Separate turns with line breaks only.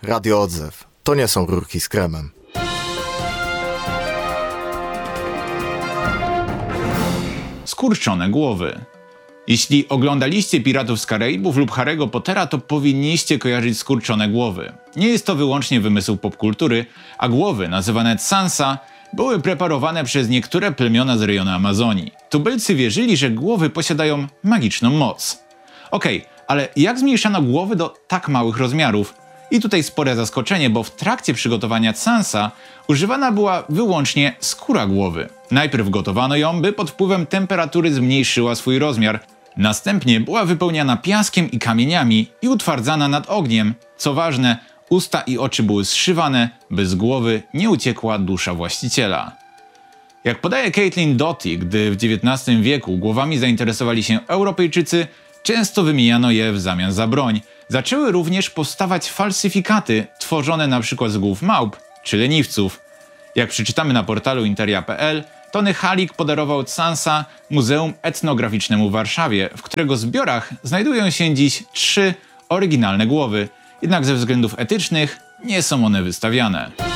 Radio Odzew. To nie są rurki z kremem.
Skurczone głowy. Jeśli oglądaliście Piratów z Karaibów lub Harry'ego Pottera, to powinniście kojarzyć skurczone głowy. Nie jest to wyłącznie wymysł popkultury, a głowy, nazywane Tsansa, były preparowane przez niektóre plemiona z rejonu Amazonii. Tubylcy wierzyli, że głowy posiadają magiczną moc. Ale jak zmniejszano głowy do tak małych rozmiarów? I tutaj spore zaskoczenie, bo w trakcie przygotowania Tsansa używana była wyłącznie skóra głowy. Najpierw gotowano ją, by pod wpływem temperatury zmniejszyła swój rozmiar. Następnie była wypełniana piaskiem i kamieniami i utwardzana nad ogniem. Co ważne, usta i oczy były zszywane, by z głowy nie uciekła dusza właściciela. Jak podaje Caitlin Doughty, gdy w XIX wieku głowami zainteresowali się Europejczycy, często wymieniano je w zamian za broń. Zaczęły również powstawać falsyfikaty tworzone np. z głów małp czy leniwców. Jak przeczytamy na portalu interia.pl, Tony Halik podarował Tsansa Muzeum Etnograficznemu w Warszawie, w którego zbiorach znajdują się dziś 3 oryginalne głowy, jednak ze względów etycznych nie są one wystawiane.